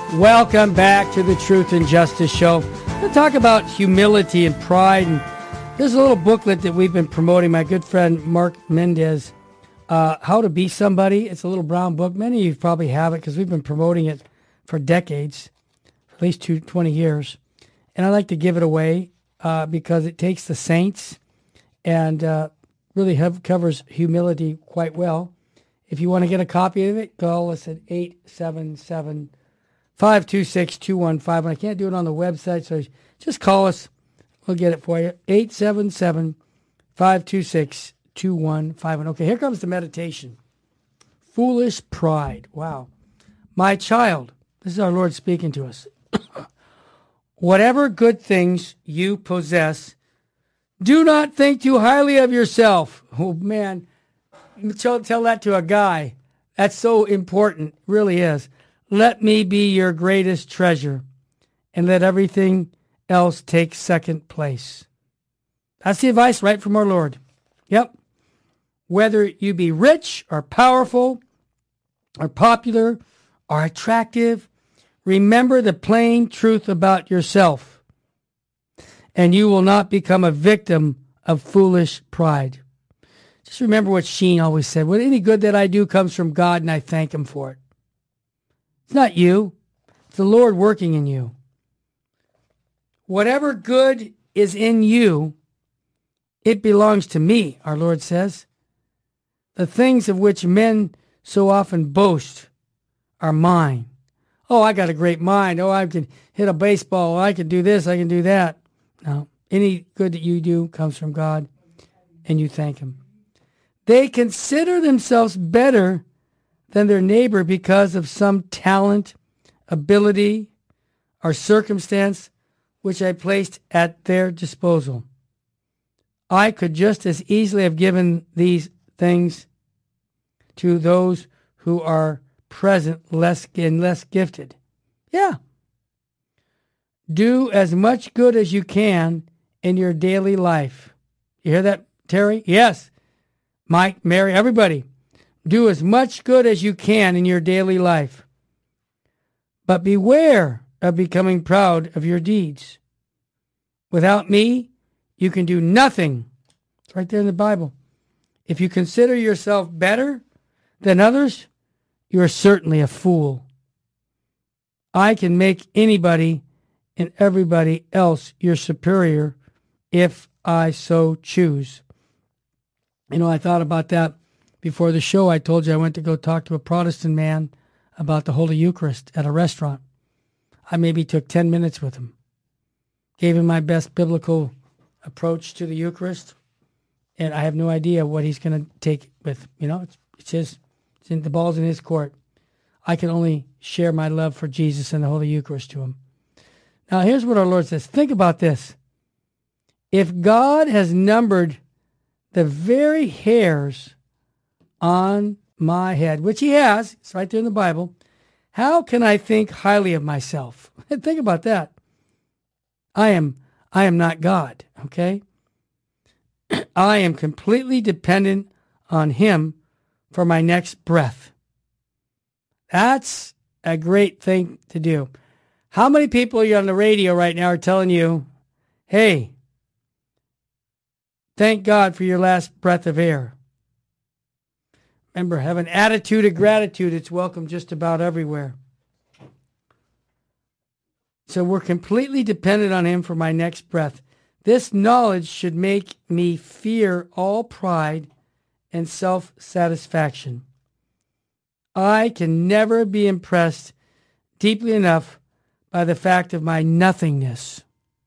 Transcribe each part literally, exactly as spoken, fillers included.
Welcome back to the Truth and Justice Show. We'll talk about humility and pride. And there's a little booklet that we've been promoting, my good friend Mark Mendez, uh, How to Be Somebody. It's a little brown book. Many of you probably have it because we've been promoting it for decades, for at least two, twenty years. And I like to give it away uh, because it takes the saints and uh, really have, covers humility quite well. If you want to get a copy of it, call us at eight seven seven, five two six, two one five one. I can't do it on the website, so just call us. We'll get it for you. eight seven seven, five two six, two one five one. Okay, here comes the meditation. Foolish pride. Wow. My child, this is our Lord speaking to us. Whatever good things you possess, do not think too highly of yourself. Oh, man. Tell, tell that to a guy. That's so important. Really is. Let me be your greatest treasure, and let everything else take second place. That's the advice right from our Lord. Yep. Whether you be rich or powerful or popular or attractive, remember the plain truth about yourself, and you will not become a victim of foolish pride. Just remember what Sheen always said. Well, any good that I do comes from God, and I thank him for it. It's not you. It's the Lord working in you. Whatever good is in you, it belongs to me, our Lord says. The things of which men so often boast are mine. Oh, I got a great mind. Oh, I can hit a baseball. I can do this. I can do that. No, any good that you do comes from God, and you thank him. They consider themselves better than their neighbor because of some talent, ability, or circumstance which I placed at their disposal. I could just as easily have given these things to those who are present less and less gifted. Yeah. Do as much good as you can in your daily life. You hear that, Terry? Yes. Mike, Mary, everybody. Do as much good as you can in your daily life. But beware of becoming proud of your deeds. Without me, you can do nothing. It's right there in the Bible. If you consider yourself better than others, you are certainly a fool. I can make anybody and everybody else your superior if I so choose. You know, I thought about that before the show. I told you I went to go talk to a Protestant man about the Holy Eucharist at a restaurant. I maybe took ten minutes with him. Gave him my best biblical approach to the Eucharist. And I have no idea what he's going to take with, you know, it's, it's his, it's in, the ball's in his court. I can only share my love for Jesus and the Holy Eucharist to him. Now, here's what our Lord says. Think about this. If God has numbered the very hairs on my head, which he has, it's right there in the Bible, how can I think highly of myself? Think about that. I am, I am not God, okay? I am completely dependent on him for my next breath. That's a great thing to do. How many people are on the radio right now are telling you, hey, thank God for your last breath of air? Remember, have an attitude of gratitude. It's welcome just about everywhere. So we're completely dependent on him for my next breath. This knowledge should make me fear all pride and self-satisfaction. I can never be impressed deeply enough by the fact of my nothingness,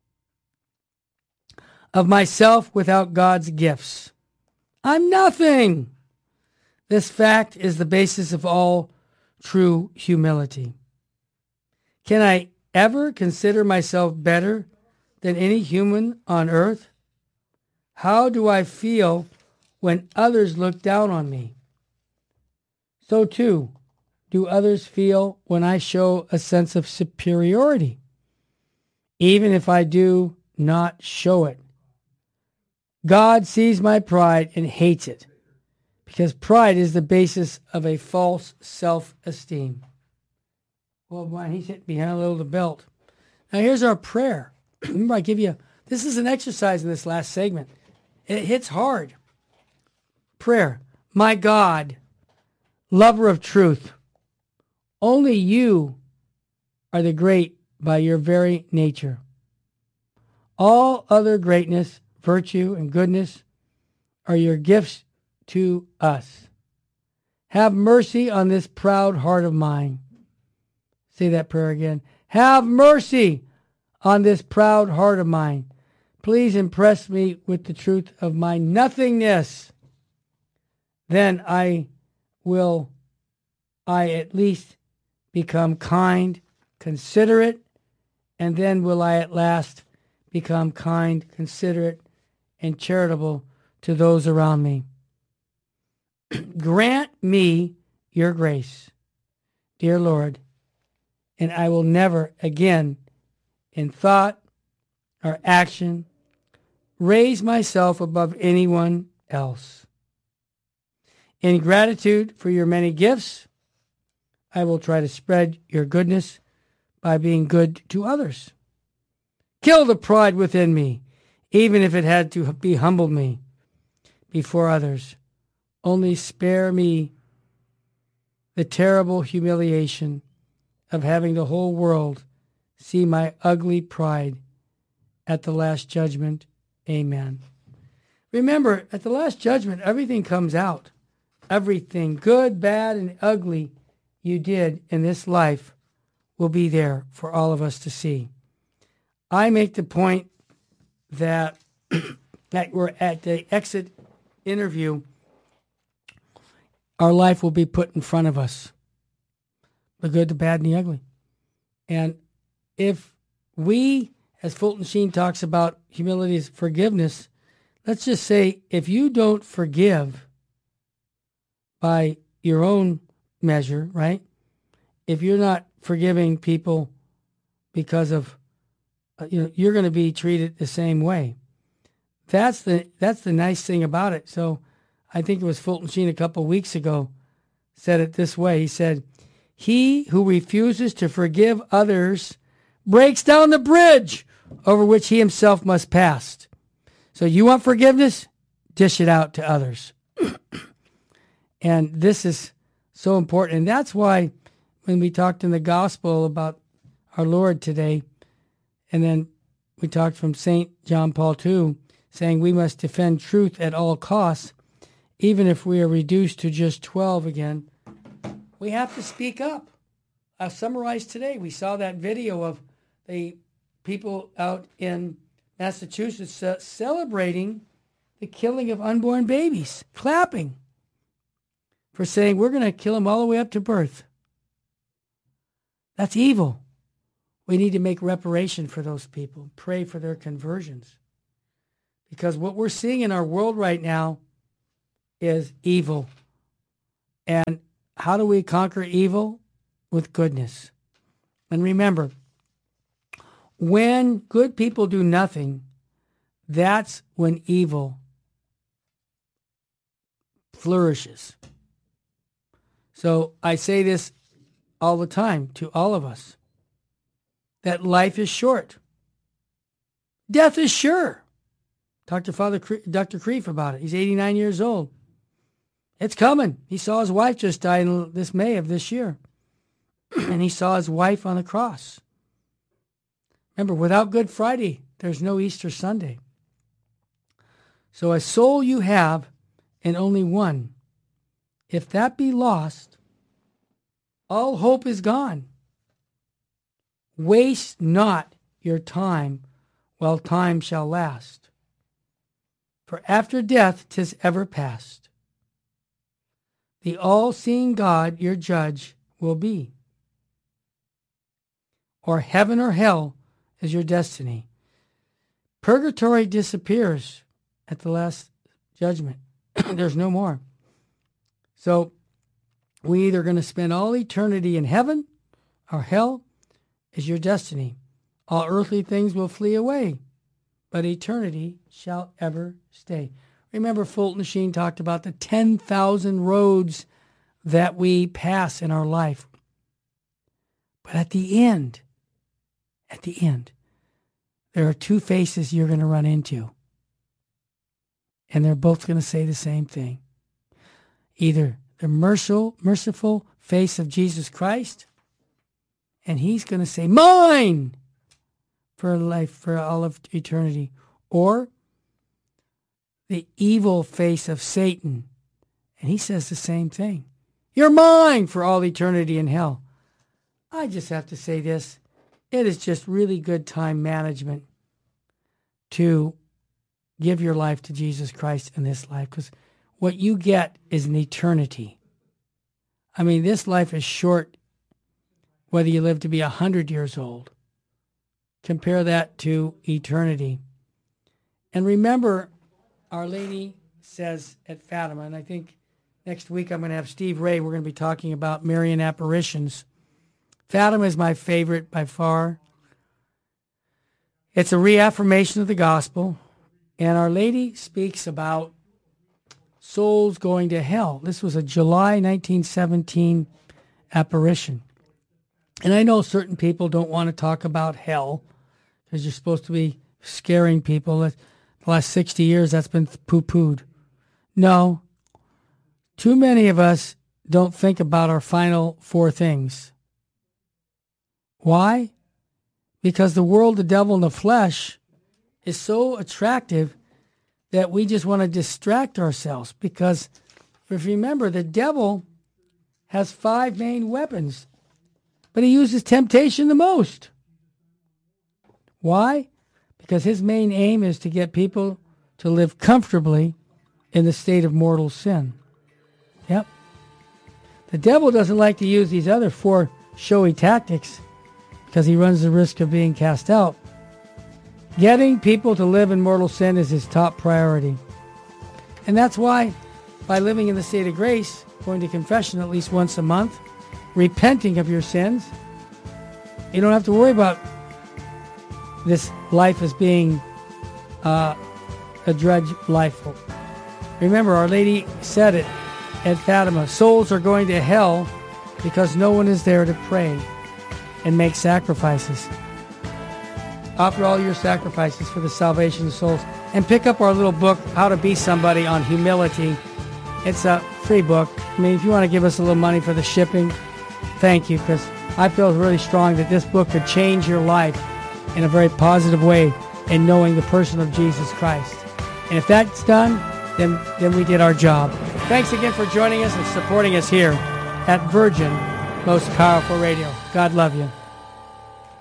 of myself without God's gifts. I'm nothing. This fact is the basis of all true humility. Can I ever consider myself better than any human on earth? How do I feel when others look down on me? So too, do others feel when I show a sense of superiority, even if I do not show it. God sees my pride and hates it, because pride is the basis of a false self-esteem. Well, man, he's hit behind a little the belt. Now, here's our prayer. Remember, I give you, this is an exercise in this last segment. It hits hard. Prayer. My God, lover of truth, only you are the great by your very nature. All other greatness, virtue, and goodness are your gifts to us. Have mercy on this proud heart of mine. Say that prayer again. Have mercy on this proud heart of mine. Please impress me with the truth of my nothingness. Then I will, I at least become kind, considerate, and then will I at last become kind, considerate, and charitable to those around me. Grant me your grace, dear Lord, and I will never again, in thought or action, raise myself above anyone else. In gratitude for your many gifts, I will try to spread your goodness by being good to others. Kill the pride within me, even if it had to be humbled me before others. Only spare me the terrible humiliation of having the whole world see my ugly pride at the last judgment. Amen. Remember, at the last judgment, everything comes out. Everything, good, bad, and ugly you did in this life will be there for all of us to see. I make the point that, that we're at the exit interview, our life will be put in front of us. The good, the bad, and the ugly. And if we, as Fulton Sheen talks about humility is forgiveness, let's just say if you don't forgive by your own measure, right? If you're not forgiving people because of, uh, you know, you're going to be treated the same way. That's the that's the nice thing about it. So I think it was Fulton Sheen a couple of weeks ago said it this way. He said, he who refuses to forgive others breaks down the bridge over which he himself must pass. So you want forgiveness? Dish it out to others. And this is so important. And that's why when we talked in the gospel about our Lord today, and then we talked from Saint John Paul the Second, saying we must defend truth at all costs, even if we are reduced to just twelve again, we have to speak up. I'll summarize today. We saw that video of the people out in Massachusetts uh, celebrating the killing of unborn babies, clapping for saying we're going to kill them all the way up to birth. That's evil. We need to make reparation for those people, pray for their conversions. Because what we're seeing in our world right now is evil. And how do we conquer evil? With goodness. And remember, when good people do nothing, that's when evil flourishes. So I say this all the time to all of us, that life is short. Death is sure. Talk to Father Cre- Doctor Kreef about it. He's eighty-nine years old. It's coming. He saw his wife just die in this May of this year. And he saw his wife on the cross. Remember, without Good Friday, there's no Easter Sunday. So a soul you have, and only one, if that be lost, all hope is gone. Waste not your time while time shall last. For after death 'tis ever past. The all-seeing God, your judge, will be. Or heaven or hell is your destiny. Purgatory disappears at the last judgment. There's no more. So we either going to spend all eternity in heaven or hell is your destiny. All earthly things will flee away, but eternity shall ever stay. Remember, Fulton Sheen talked about the ten thousand roads that we pass in our life. But at the end, at the end, there are two faces you're going to run into. And they're both going to say the same thing. Either the merciful, merciful face of Jesus Christ, and he's going to say, mine, for life, for all of eternity. Or the evil face of Satan, and he says the same thing. You're mine for all eternity in hell. I just have to say this. It is just really good time management to give your life to Jesus Christ in this life, because what you get is an eternity. I mean, this life is short, whether you live to be one hundred years old. Compare that to eternity. And remember, Our Lady says at Fatima, and I think next week I'm going to have Steve Ray, we're going to be talking about Marian apparitions. Fatima is my favorite by far. It's a reaffirmation of the gospel, and Our Lady speaks about souls going to hell. This was a July nineteen seventeen apparition. And I know certain people don't want to talk about hell because you're supposed to be scaring people. The last sixty years, that's been poo-pooed. No, too many of us don't think about our final four things. Why? Because the world, the devil, and the flesh is so attractive that we just want to distract ourselves. Because if you remember, the devil has five main weapons, but he uses temptation the most. Why? Because his main aim is to get people to live comfortably in the state of mortal sin. Yep. The devil doesn't like to use these other four showy tactics because he runs the risk of being cast out. Getting people to live in mortal sin is his top priority. And that's why, by living in the state of grace, going to confession at least once a month, repenting of your sins, you don't have to worry about this life as being uh, a drudge life. Remember, Our Lady said it at Fatima, souls are going to hell because no one is there to pray and make sacrifices. Offer all your sacrifices for the salvation of souls. And pick up our little book, How to Be Somebody on Humility. It's a free book. I mean, if you want to give us a little money for the shipping, thank you, because I feel really strong that this book could change your life in a very positive way in knowing the person of Jesus Christ. And if that's done, then, then we did our job. Thanks again for joining us and supporting us here at Virgin Most Powerful Radio. God love you.